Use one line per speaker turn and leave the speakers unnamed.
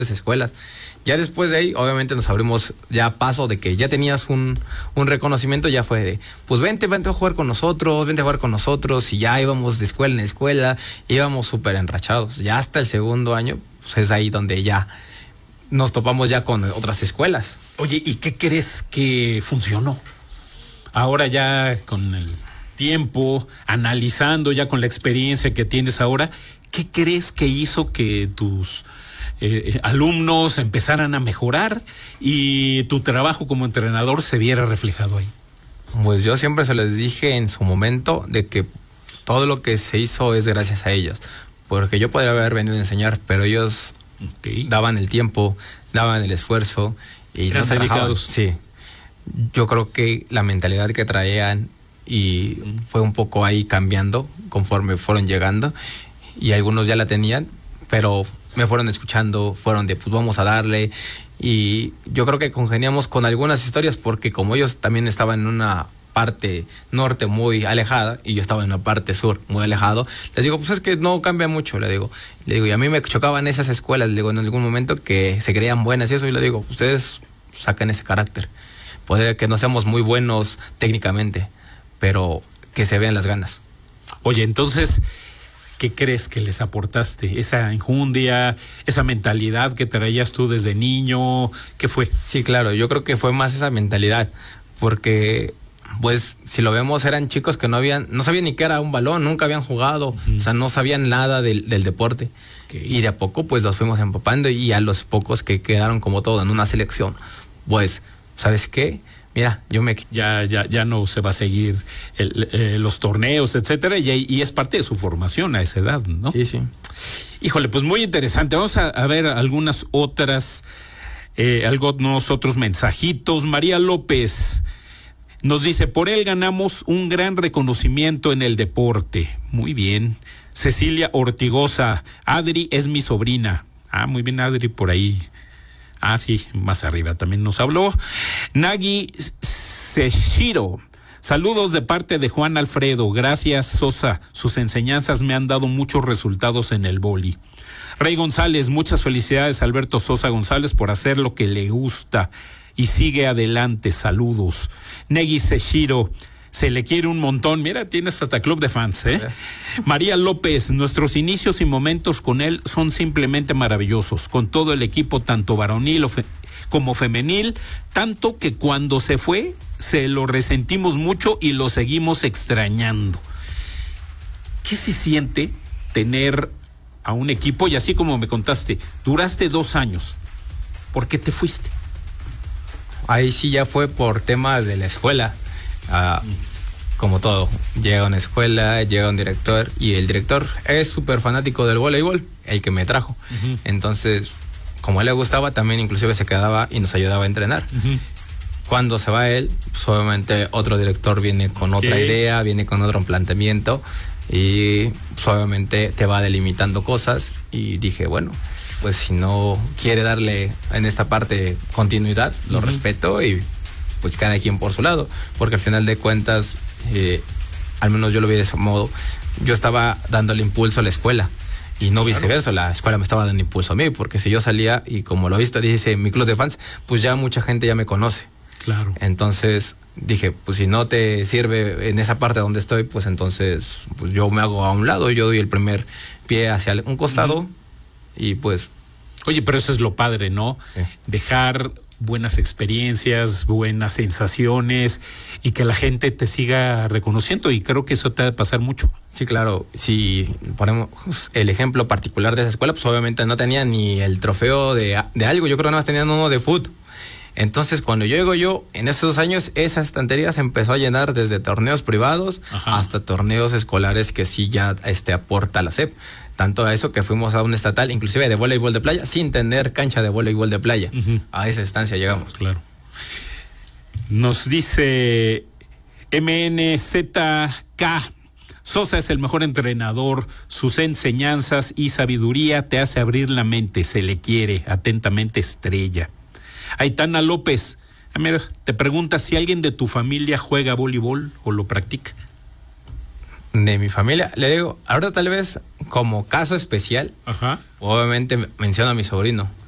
escuelas. Ya después de ahí, obviamente nos abrimos ya paso de que ya tenías un reconocimiento, ya fue de, pues vente a jugar con nosotros, y ya íbamos de escuela en escuela, íbamos súper enrachados. Ya hasta el segundo año, pues es ahí donde ya nos topamos ya con otras escuelas.
Oye, ¿y qué crees que funcionó? Ahora ya con el tiempo, analizando ya con la experiencia que tienes ahora, ¿qué crees que hizo que tus alumnos empezaran a mejorar y tu trabajo como entrenador se viera reflejado ahí?
Pues yo siempre se les dije en su momento de que todo lo que se hizo es gracias a ellos, porque yo podría haber venido a enseñar, pero ellos daban el tiempo, daban el esfuerzo y
eran
no se
dedicados.
Sí, yo creo que la mentalidad que traían y fue un poco ahí cambiando conforme fueron llegando, y algunos ya la tenían, pero me fueron escuchando, fueron de pues vamos a darle, y yo creo que congeniamos con algunas historias porque como ellos también estaban en una parte norte muy alejada y yo estaba en la parte sur muy alejado, les digo, pues es que no cambia mucho, le digo, y a mí me chocaban esas escuelas, le digo, en algún momento que se creían buenas y eso, y le digo, ustedes sacan ese carácter, puede que no seamos muy buenos técnicamente, pero que se vean las ganas.
Oye, entonces, ¿qué crees que les aportaste? Esa enjundia, esa mentalidad que traías tú desde niño, ¿qué fue?
Sí, claro, yo creo que fue más esa mentalidad, porque pues si lo vemos eran chicos que no sabían ni qué era un balón, nunca habían jugado, o sea, no sabían nada del deporte. Y de a poco pues los fuimos empapando, y a los pocos que quedaron como todo en una selección, pues, ¿sabes qué? Mira,
ya no se va a seguir los torneos, etcétera, y es parte de su formación a esa edad, ¿no?
Sí, sí.
Híjole, pues muy interesante. Vamos a ver algunas otras, algunos otros mensajitos. María López nos dice, por él ganamos un gran reconocimiento en el deporte. Muy bien. Cecilia Ortigosa, Adri es mi sobrina. Ah, muy bien, Adri, por ahí. Ah, sí, más arriba también nos habló. Nagi Seshiro, saludos de parte de Juan Alfredo. Gracias, Sosa. Sus enseñanzas me han dado muchos resultados en el vóley. Rey González, muchas felicidades, Alberto Sosa González, por hacer lo que le gusta y sigue adelante. Saludos. Nagi Seshiro, se le quiere un montón. Mira, tienes hasta club de fans, ¿eh? María López, nuestros inicios y momentos con él son simplemente maravillosos, con todo el equipo, tanto varonil como femenil, tanto que cuando se fue, se lo resentimos mucho y lo seguimos extrañando. ¿Qué se siente tener a un equipo? Y así como me contaste, duraste 2 años. ¿Por qué te fuiste?
Ahí sí ya fue por temas de la escuela. Como todo, llega a una escuela, llega un director, y el director es súper fanático del voleibol, el que me trajo. Entonces, como a él le gustaba, también inclusive se quedaba y nos ayudaba a entrenar. Cuando se va él, pues obviamente otro director viene con otra idea, viene con otro planteamiento, y pues obviamente te va delimitando cosas, y dije, bueno, pues si no quiere darle en esta parte continuidad, lo respeto, y pues cada quien por su lado, porque al final de cuentas, al menos yo lo vi de ese modo, yo estaba dándole impulso a la escuela y no viceversa, la escuela me estaba dando impulso a mí, porque si yo salía y como lo he visto, dice mi club de fans, pues ya mucha gente ya me conoce.
Claro.
Entonces dije, pues si no te sirve en esa parte donde estoy, pues entonces pues yo me hago a un lado, yo doy el primer pie hacia un costado y pues...
Oye, pero eso es lo padre, ¿no? Sí. Dejar buenas experiencias, buenas sensaciones, y que la gente te siga reconociendo, y creo que eso te ha de pasar mucho.
Sí, claro. Si ponemos el ejemplo particular de esa escuela, pues obviamente no tenía ni el trofeo de algo, yo creo que nada más tenían uno de fútbol. Entonces, cuando llego yo, en esos 2 años, esa estantería se empezó a llenar desde torneos privados hasta torneos escolares que sí ya aporta la SEP. Tanto a eso que fuimos a un estatal, inclusive de voleibol de playa, sin tener cancha de voleibol de playa. A esa estancia llegamos.
Claro. Nos dice MNZK, Sosa es el mejor entrenador, sus enseñanzas y sabiduría te hace abrir la mente, se le quiere. Atentamente, Estrella. Aitana López, mira, te pregunta si alguien de tu familia juega voleibol o lo practica.
De mi familia, le digo, ahora tal vez como caso especial, obviamente menciono a mi sobrino.